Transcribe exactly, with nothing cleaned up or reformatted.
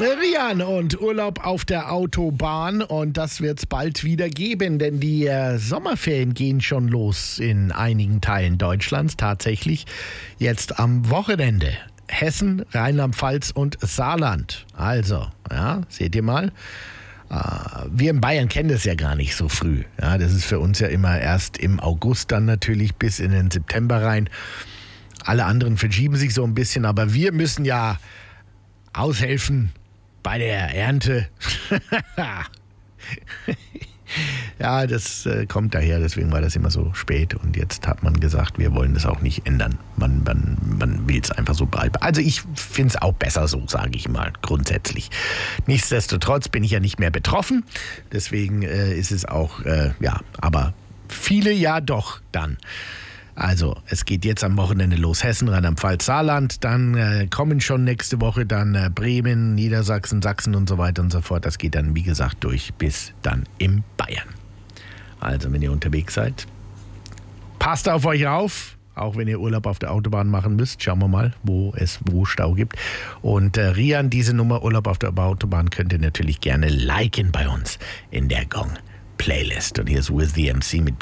Rian und Urlaub auf der Autobahn, und das wird es bald wieder geben, denn die äh, Sommerferien gehen schon los in einigen Teilen Deutschlands, tatsächlich jetzt am Wochenende. Hessen, Rheinland-Pfalz und Saarland. Also, ja, seht ihr mal. Äh, wir in Bayern kennen das ja gar nicht so früh. Ja, das ist für uns ja immer erst im August dann natürlich bis in den September rein. Alle anderen verschieben sich so ein bisschen, aber wir müssen ja aushelfen bei der Ernte. Ja, das äh, kommt daher, deswegen war das immer so spät, und jetzt hat man gesagt, wir wollen das auch nicht ändern. Man, man, man will es einfach so bleiben. Also ich finde es auch besser so, sage ich mal, grundsätzlich. Nichtsdestotrotz bin ich ja nicht mehr betroffen, deswegen äh, ist es auch, äh, ja, aber viele ja doch dann. Also, es geht jetzt am Wochenende los. Hessen, Rheinland-Pfalz, Saarland. Dann äh, kommen schon nächste Woche dann äh, Bremen, Niedersachsen, Sachsen und so weiter und so fort. Das geht dann, wie gesagt, durch bis dann im Bayern. Also, wenn ihr unterwegs seid, passt auf euch auf. Auch wenn ihr Urlaub auf der Autobahn machen müsst. Schauen wir mal, wo es wo Stau gibt. Und äh, Rian, diese Nummer Urlaub auf der Autobahn könnt ihr natürlich gerne liken bei uns in der Gong Playlist. Und hier ist With the M C mit